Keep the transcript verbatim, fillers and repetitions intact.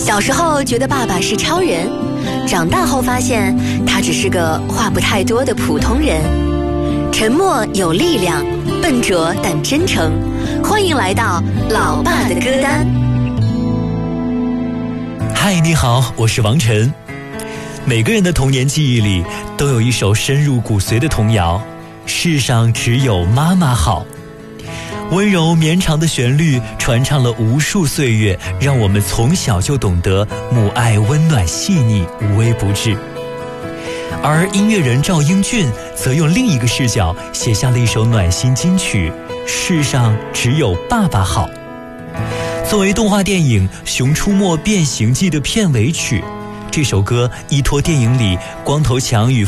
小时候觉得爸爸是超人，长大后发现他只是个话不太多的普通人。沉默有力量，笨拙但真诚。欢迎来到老爸的歌单。 嗨，你好，我是王晨。每个人的童年记忆里都有一首深入骨髓的童谣，世上只有妈妈好。温柔绵长的旋律传唱了无数岁月，让我们从小就懂得母爱温暖细腻，无微不至。而音乐人赵英俊则用另一个视角写下了一首暖心金曲《世上只有爸爸好》。作为动画电影《熊出没变形记》的片尾曲，这首歌依托电影里光头强与